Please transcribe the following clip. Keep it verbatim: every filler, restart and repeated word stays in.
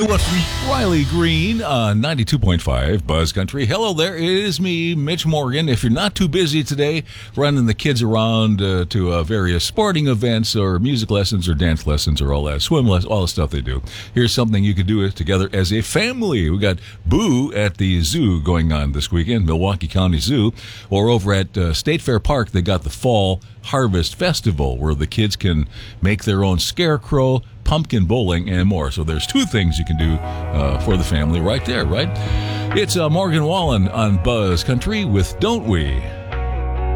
With Riley Green on ninety-two point five Buzz Country. Hello there, it is me, Mitch Morgan. If you're not too busy today running the kids around uh, to uh, various sporting events or music lessons or dance lessons or all that, swim lessons, all the stuff they do, here's something you can do together as a family. We got Boo at the zoo going on this weekend, Milwaukee County Zoo, or over at uh, State Fair Park, they got the Fall Harvest Festival where the kids can make their own scarecrow, pumpkin bowling, and more. So there's two things you can do uh, for the family right there, right? It's uh, Morgan Wallen on Buzz Country with Don't We?